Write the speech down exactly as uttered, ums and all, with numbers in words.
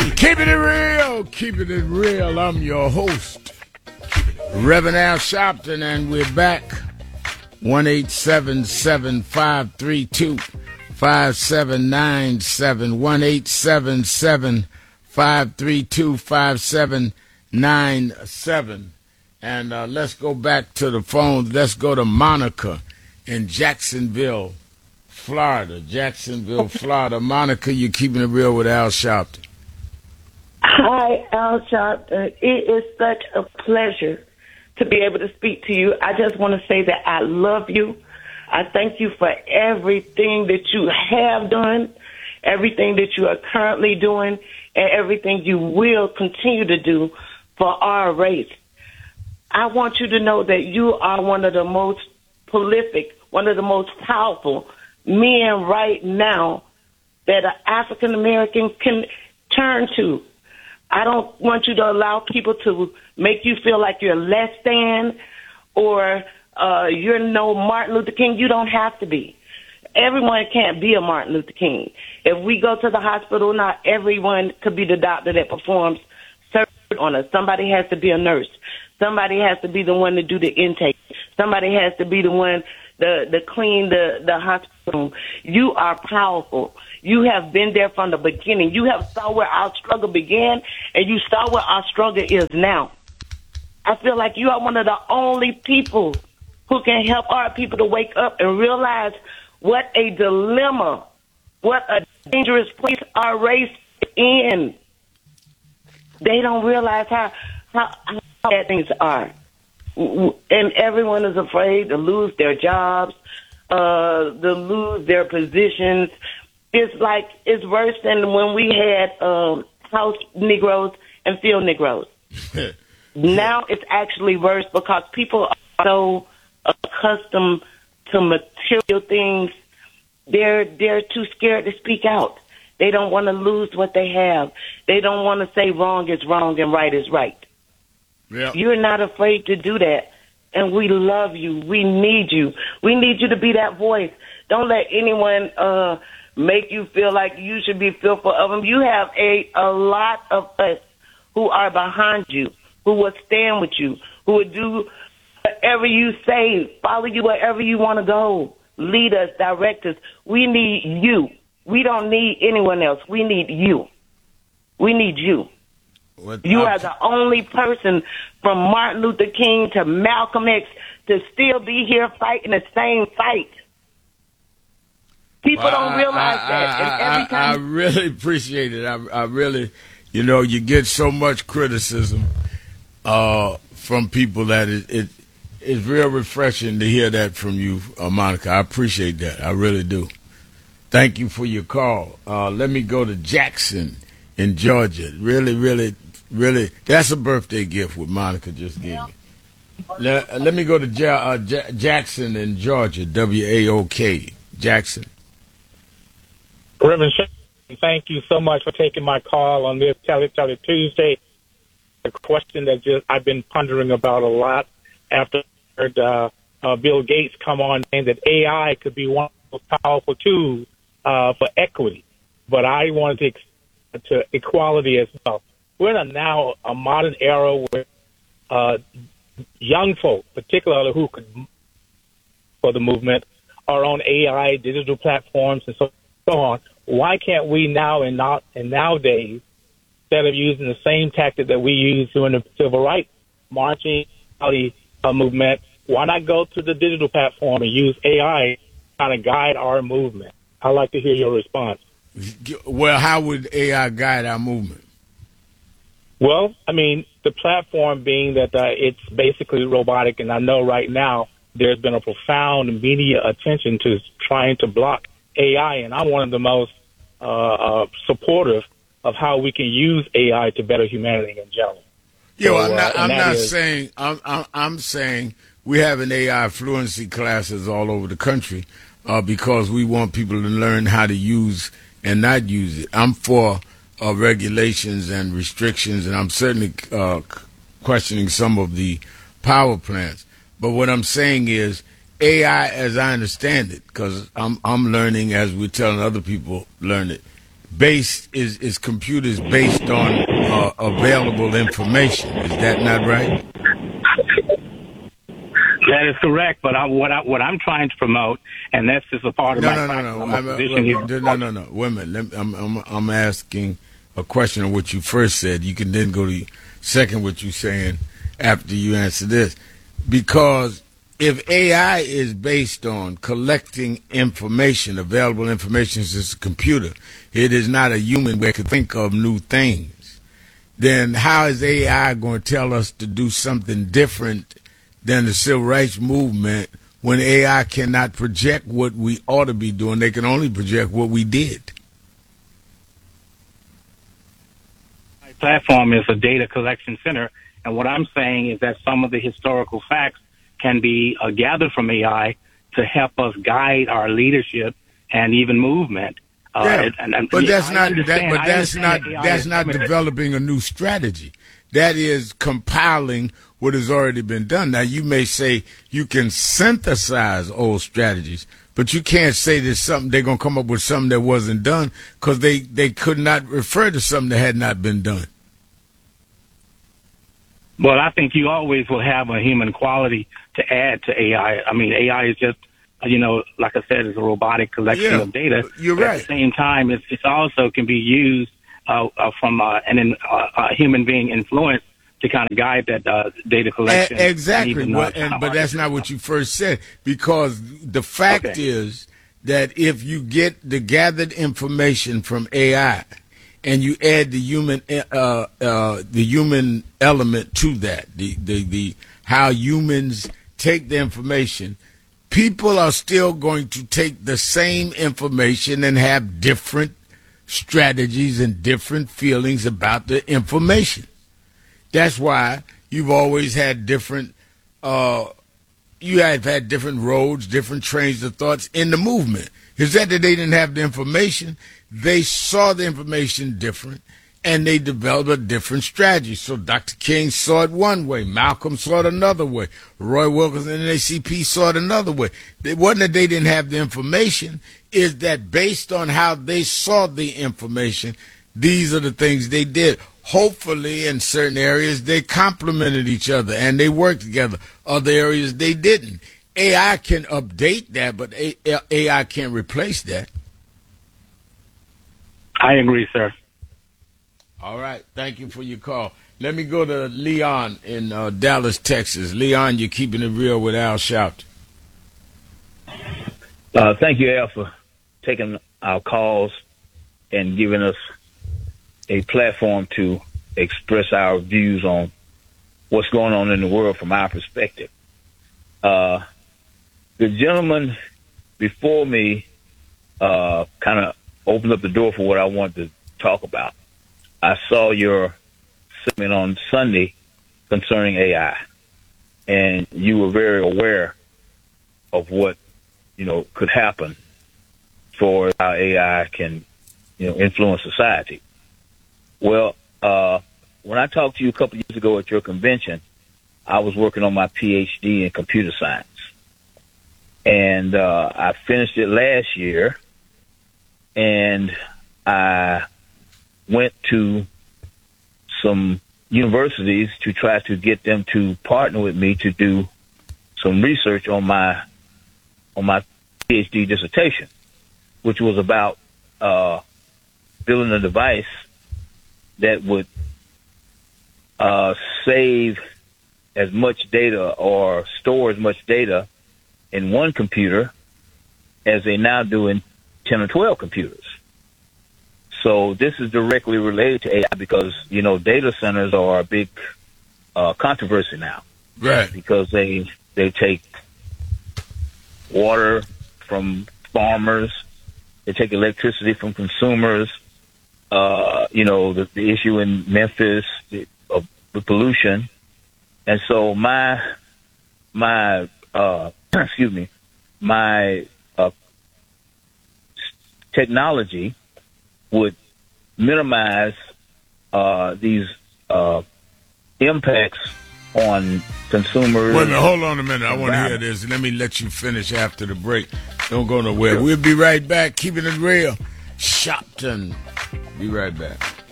Keeping it real, keeping it real. I'm your host, Reverend Al Sharpton, and we're back. one eight seven seven, five three two, five seven nine seven. one eight seven seven, five three two, five seven nine seven. And uh, let's go back to the phones. Let's go to Monica in Jacksonville, Florida. Jacksonville, Florida. Monica, you're keeping it real with Al Sharpton. Hi, Al Sharpton. It is such a pleasure to be able to speak to you. I just want to say that I love you. I thank you for everything that you have done, everything that you are currently doing, and everything you will continue to do for our race. I want you to know that you are one of the most prolific, one of the most powerful men right now that an African American can turn to. I don't want you to allow people to make you feel like you're less than or uh, you're no Martin Luther King. You don't have to be. Everyone can't be a Martin Luther King. If we go to the hospital, not everyone could be the doctor that performs surgery on us. Somebody has to be a nurse. Somebody has to be the one to do the intake. Somebody has to be the one to, to clean the, the hospital. You are powerful. You have been there from the beginning. You have saw where our struggle began, and you saw where our struggle is now. I feel like you are one of the only people who can help our people to wake up and realize what a dilemma, what a dangerous place our race is in. They don't realize how, how, how bad things are. And everyone is afraid to lose their jobs, uh, to lose their positions. It's like, it's worse than when we had um, house Negroes and field Negroes. Now it's actually worse because people are so accustomed to material things. They're, they're too scared to speak out. They don't want to lose what they have. They don't want to say wrong is wrong and right is right. Yep. You're not afraid to do that. And we love you. We need you. We need you to be that voice. Don't let anyone uh, make you feel like you should be fearful of them. You have a, a lot of us who are behind you, who will stand with you, who will do whatever you say, follow you wherever you want to go, lead us, direct us. We need you. We don't need anyone else. We need you. We need you. What, you are the only person from Martin Luther King to Malcolm X to still be here fighting the same fight. People well, don't realize I, I, that. And I, every time I, I really appreciate it. I, I really, you know, you get so much criticism uh, from people that it, it it's real refreshing to hear that from you, uh, Monica. I appreciate that. I really do. Thank you for your call. Uh, let me go to Jackson in Georgia. Really, really, really, that's a birthday gift what Monica just gave me. Let, let me go to ja- uh, J- Jackson in Georgia, W A O K, Jackson. Reverend Sharpton, thank you so much for taking my call on this Tele Tele Tuesday. A question that just I've been pondering about a lot after I heard uh, uh, Bill Gates come on saying that A I could be one of the most powerful tools uh, for equity. But I wanted to ex- to equality as well. We're in a now a modern era where uh, young folk, particularly who could for the movement, are on A I, digital platforms, and so, so on. Why can't we now and not and nowadays, instead of using the same tactic that we used during the civil rights marching uh, movement, why not go to the digital platform and use A I to kind of guide our movement? I'd like to hear your response. Well, how would A I guide our movement? Well, I mean, the platform being that uh, it's basically robotic, and I know right now there's been a profound media attention to trying to block A I, and I'm one of the most uh, uh, supportive of how we can use A I to better humanity in general. Yeah, so, well, I'm not, uh, I'm not is, saying I'm, I'm, I'm saying we have an A I fluency classes all over the country uh, because we want people to learn how to use and not use it. I'm for uh, regulations and restrictions, and I'm certainly uh, questioning some of the power plants. But what I'm saying is A I, as I understand it, because I'm I'm learning as we're telling other people learn it. based is is computers based on uh, available information. Is that not right? That is correct, but I, what I, what I'm trying to promote, and that's just a part of no, my no, no, no, I'm a I'm, position here. no, no, no. Wait a minute. Let me, I'm, I'm, I'm asking a question on what you first said. You can then go to second what you're saying after you answer this, because if A I is based on collecting information, available information as a computer, it is not a human that could think of new things. Then how is A I going to tell us to do something different than the civil rights movement when A I cannot project what we ought to be doing? They can only project what we did. My platform is a data collection center, and what I'm saying is that some of the historical facts can be uh, gathered from A I to help us guide our leadership and even movement. Uh, yeah, and, and, but that's I not that, but that's not that that's not developing a new strategy. That is compiling what has already been done. Now, you may say you can synthesize old strategies, but you can't say there's something they're going to come up with something that wasn't done, because they, they could not refer to something that had not been done. Well, I think you always will have a human quality to add to A I. I mean, A I is just, you know, like I said, it's a robotic collection yeah, of data. You're but right. At the same time, it's, it's also can be used uh, uh, from uh, an uh, a human being influence to kind of guide that uh, data collection. A- exactly, and even, well, uh, and, but that's not what you first said, because the fact okay. is that if you get the gathered information from A I and you add the human uh, uh, the human element to that, the, the, the how humans take the information, people are still going to take the same information and have different strategies and different feelings about the information. That's why you've always had different, uh, you have had different roads, different trains of thoughts in the movement. Is that that they didn't have the information? They saw the information different, and they developed a different strategy. So Doctor King saw it one way, Malcolm saw it another way, Roy Wilkinson and N A C P saw it another way. It wasn't that they didn't have the information, is that based on how they saw the information, these are the things they did. Hopefully, in certain areas, they complemented each other and they worked together. Other areas, they didn't. A I can update that, but A I can't replace that. I agree, sir. All right. Thank you for your call. Let me go to Leon in uh, Dallas, Texas. Leon, you're keeping it real with Al Sharpton. Uh, thank you, Al, for taking our calls and giving us a platform to express our views on what's going on in the world from our perspective. Uh, the gentleman before me uh, kind of opened up the door for what I wanted to talk about. I saw your segment on Sunday concerning A I, and you were very aware of what, you know, could happen for how A I can, you know, influence society. Well, uh, when I talked to you a couple of years ago at your convention, I was working on my P H D in computer science. And uh, I finished it last year, and I went to some universities to try to get them to partner with me to do some research on my on my P H D dissertation, which was about uh, building a device that would uh, save as much data or store as much data in one computer as they now do in ten or twelve computers. So this is directly related to A I because, you know, data centers are a big uh, controversy now. Right. Because they they take water from farmers, they take electricity from consumers. Uh, you know, the, the issue in Memphis the, of the pollution. And so my, my, uh, excuse me, my, uh, technology would minimize, uh, these, uh, impacts on consumers. Wait a minute, hold on a minute. I want to hear this. Let me let you finish after the break. Don't go nowhere. We'll be right back, keeping it real. Shopton. Be right back.